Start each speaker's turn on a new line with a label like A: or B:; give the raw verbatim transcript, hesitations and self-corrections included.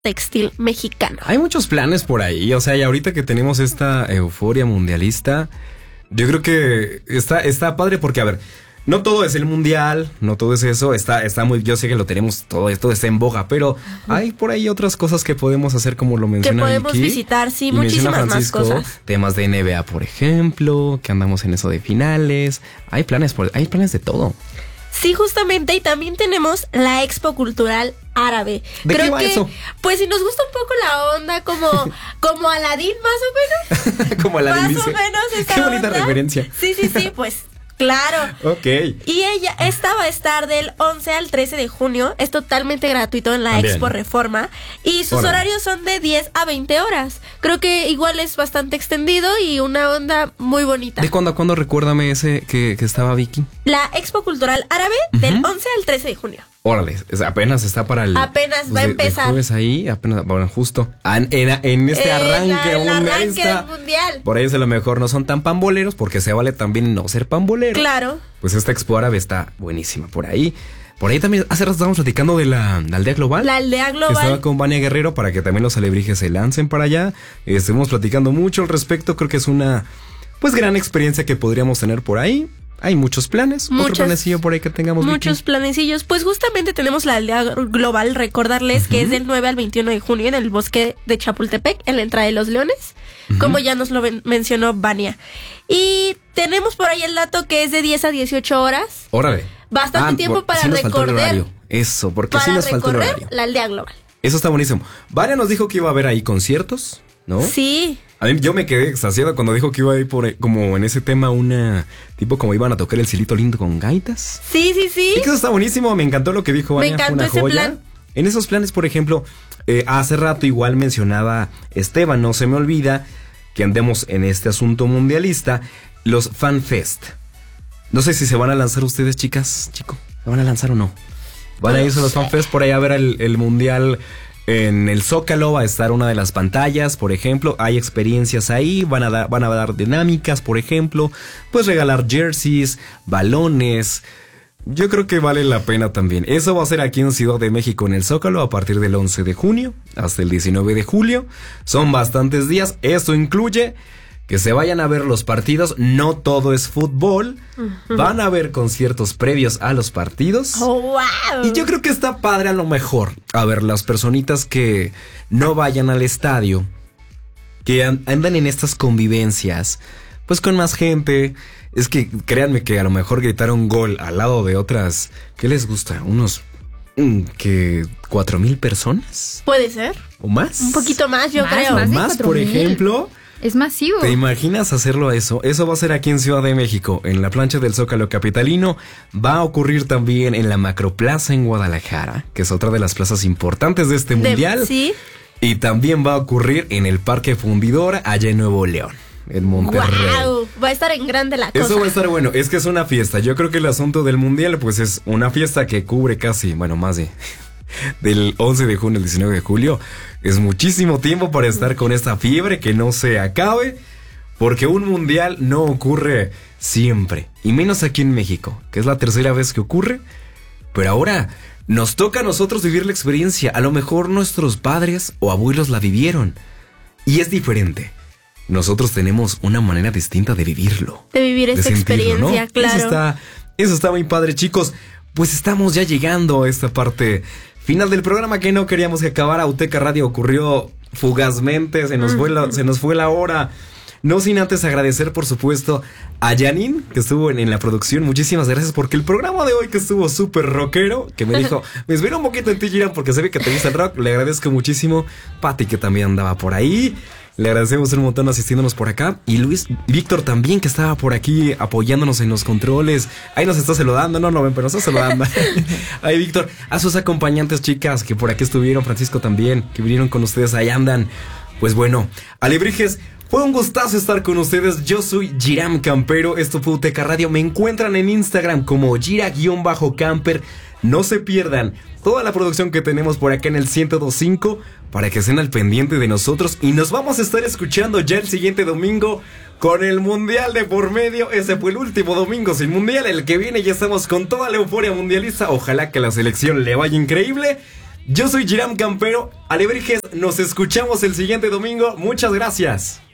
A: textil mexicano.
B: Hay muchos planes por ahí, o sea, y ahorita que tenemos esta euforia mundialista, yo creo que está, está padre porque, a ver, no todo es el mundial, no todo es eso, está, está muy, yo sé que lo tenemos, todo esto está en boga, pero hay por ahí otras cosas que podemos hacer, como lo menciona
A: Que podemos
B: Vicky,
A: visitar, sí,
B: y
A: muchísimas más
B: Francisco,
A: cosas.
B: Temas de N B A, por ejemplo, que andamos en eso de finales, hay planes, por, hay planes de todo.
A: Sí, justamente, y también tenemos la Expo Cultural Árabe.
B: ¿De
A: Creo
B: qué va
A: que,
B: eso?
A: pues si nos gusta un poco la onda, como, como Aladín, más o menos.
B: Como la
A: Más
B: dice.
A: o menos esa
B: Qué bonita
A: onda.
B: referencia.
A: Sí, sí, sí, pues claro.
B: Ok.
A: Y ella, esta va a estar del once al trece de junio. Es totalmente gratuito en la
B: También.
A: Expo Reforma. Y sus
B: Órale.
A: horarios son de diez a veinte horas. Creo que igual es bastante extendido y una onda muy bonita.
B: ¿De cuándo a cuándo? Recuérdame ese que, que estaba Vicky.
A: La Expo Cultural Árabe del
B: Ujú.
A: once al trece de junio.
B: Órale, es- apenas está para el...
A: Apenas
B: pues,
A: va a
B: de-
A: empezar.
B: de jueves ahí, apenas, bueno, justo. En, en- en este
A: Eh,
B: arranque
A: la- el arranque
B: mundialista.
A: del mundial.
B: Por ahí es a lo mejor no son tan pamboleros, porque se vale también no ser pambolero.
A: Claro.
B: Pues esta Expo Árabe está buenísima por ahí. Por ahí también, hace rato estábamos platicando de la, la aldea global.
A: La aldea
B: Que estaba
A: global.
B: con Vania Guerrero para que también los alebrijes se lancen para allá. Eh, Estuvimos platicando mucho al respecto. Creo que es una, pues, gran experiencia que podríamos tener por ahí. Hay muchos planes. Otro
A: Muchos-
B: planecillo por ahí que tengamos.
A: Muchos
B: Vicky.
A: planecillos. Pues justamente tenemos la aldea global. Recordarles que es del nueve al veintiuno de junio en el bosque de Chapultepec, en la entrada de los Leones, como ya nos lo ven- mencionó Vania. Y tenemos por ahí el dato que es de diez a dieciocho horas.
B: Órale.
A: Bastante tiempo
B: por-
A: para
B: sí nos faltó el
A: recorrer.
B: horario. Eso, porque
A: Para
B: sí nos faltó el
A: recorrer
B: horario.
A: la aldea global.
B: Eso está buenísimo. Vania nos dijo que iba a haber ahí conciertos, ¿no?
A: Sí.
B: A mí, yo me quedé extasiado cuando dijo que iba a ir por ahí, como en ese tema, una tipo como iban a tocar el Cielito Lindo con gaitas.
A: Sí, sí, sí.
B: Y que eso está buenísimo, me encantó lo que dijo
A: Me
B: Vania, fue
A: encantó
B: una
A: ese
B: joya.
A: plan.
B: En esos planes, por ejemplo, eh, hace rato igual mencionaba Esteban, no se me olvida que andemos en este asunto mundialista, los FanFest. No sé si se van a lanzar ustedes, chicas, chico, ¿se van a lanzar o no? Van a irse a los FanFest por ahí a ver el, el mundial. En el Zócalo va a estar una de las pantallas, por ejemplo. Hay experiencias ahí, van a, dar, van a dar dinámicas, por ejemplo. Pues regalar jerseys, balones. Yo creo que vale la pena también. Eso va a ser aquí en Ciudad de México, en el Zócalo, a partir del once de junio hasta el diecinueve de julio. Son bastantes días. Esto incluye que se vayan a ver los partidos. No todo es fútbol. Van a haber conciertos previos a los partidos.
A: Oh, wow.
B: Y yo creo que está padre a lo mejor. A ver, las personitas que no vayan al estadio, que an- andan en estas convivencias, pues con más gente. Es que créanme que a lo mejor gritar un gol al lado de otras, ¿qué les gusta? Unos, mm, que cuatro mil personas
A: Puede ser.
B: o más.
A: Un poquito más, yo
C: Más,
A: creo.
C: más. de
B: Más,
C: cuatro
B: por
C: mil.
B: ejemplo.
C: Es masivo.
B: ¿Te imaginas hacerlo a eso? Eso va a ser aquí en Ciudad de México, en la plancha del Zócalo capitalino. Va a ocurrir también en la Macroplaza en Guadalajara, que es otra de las plazas importantes de este
A: De-
B: mundial.
A: sí.
B: Y también va a ocurrir en el Parque Fundidora, allá en Nuevo León, en Monterrey.
A: Wow. Va a estar en grande la cosa.
B: Eso va a estar bueno, es que es una fiesta. Yo creo que el asunto del mundial, pues es una fiesta que cubre casi, bueno, más de del once de junio al diecinueve de julio. Es muchísimo tiempo para estar con esta fiebre que no se acabe, porque un mundial no ocurre siempre, y menos aquí en México, que es la tercera vez que ocurre. Pero ahora nos toca a nosotros vivir la experiencia. A lo mejor nuestros padres o abuelos la vivieron, y es diferente. Nosotros tenemos una manera distinta de vivirlo.
A: De vivir esta
B: de sentirlo,
A: experiencia,
B: ¿no?
A: claro.
B: Eso está, eso está muy padre, chicos. Pues estamos ya llegando a esta parte final del programa que no queríamos que acabara. Uteca Radio ocurrió fugazmente, se nos, fue la, se nos fue la hora. No sin antes agradecer, por supuesto, a Janine, que estuvo en, en la producción. Muchísimas gracias, porque el programa de hoy, que estuvo súper rockero, que me dijo, me inspiró un poquito en ti, Giran, porque se ve que te gusta el rock. Le agradezco muchísimo. Pati, que también andaba por ahí. Le agradecemos un montón asistiéndonos por acá. Y Luis Víctor también, que estaba por aquí apoyándonos en los controles. Ahí nos está saludando. No, no ven, pero nos está saludando. Ahí, Víctor. A sus acompañantes, chicas, que por aquí estuvieron. Francisco también, que vinieron con ustedes. Ahí andan. Pues bueno, alebrijes, fue un gustazo estar con ustedes. Yo soy Giram Campero. Esto fue Uteca Radio. Me encuentran en Instagram como Gira-Camper. No se pierdan toda la producción que tenemos por acá en el ciento dos punto cinco para que estén al pendiente de nosotros. Y nos vamos a estar escuchando ya el siguiente domingo con el Mundial de por medio. Ese fue el último domingo sin Mundial. El que viene ya estamos con toda la euforia mundialista. Ojalá que la selección le vaya increíble. Yo soy Giram Campero. Alebrijes, nos escuchamos el siguiente domingo. Muchas gracias.